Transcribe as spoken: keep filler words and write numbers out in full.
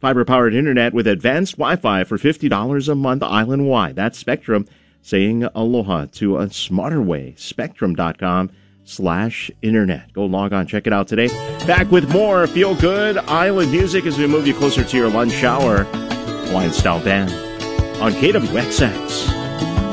Fiber-powered internet with advanced Wi-Fi for fifty dollars a month island-wide. That's Spectrum saying aloha to a smarter way. Spectrum.com slash internet. Go log on, check it out today. Back with more feel-good island music as we move you closer to your lunch hour. Hawaiian Style Band on K W X X.